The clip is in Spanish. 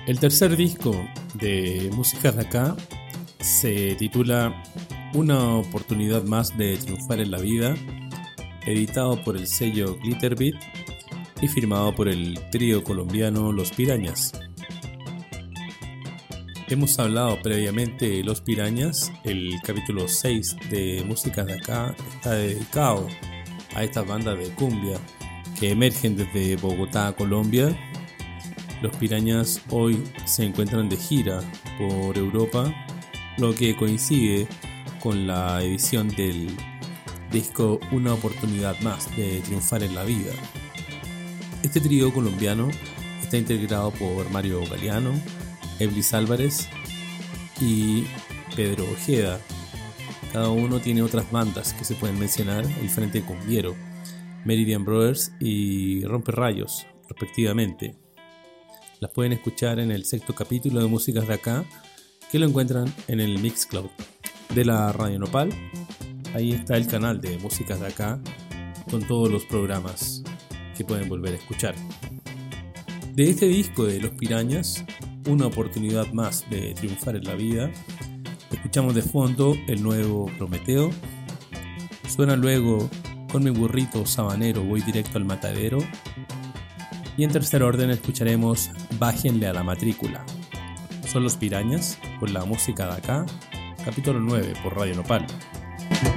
El tercer disco de Músicas de Acá se titula Una oportunidad más de triunfar en la vida, editado por el sello Glitterbeat y firmado por el trío colombiano Los Pirañas. Hemos hablado previamente de Los Pirañas. El capítulo 6 de Músicas de Acá está dedicado a estas bandas de cumbia que emergen desde Bogotá, Colombia. Los Pirañas hoy se encuentran de gira por Europa, lo que coincide con la edición del disco Una oportunidad más de triunfar en la vida. Este trío colombiano está integrado por Mario Galeano, Eblis Álvarez y Pedro Ojeda. Cada uno tiene otras bandas que se pueden mencionar: el Frente Cumbiero, Meridian Brothers y Romperrayos, respectivamente. Las pueden escuchar en el sexto capítulo de Músicas de Acá, que lo encuentran en el Mixcloud de la Radio Nopal. Ahí está el canal de Músicas de Acá con todos los programas que pueden volver a escuchar. De este disco de Los Pirañas, Una oportunidad más de triunfar en la vida, escuchamos de fondo el nuevo Prometeo. Suena luego Con mi burrito sabanero voy directo al matadero. Y en tercer orden escucharemos Bájenle a la matrícula. Son Los Pirañas con la Música de Acá, capítulo 9 por Radio Nopal.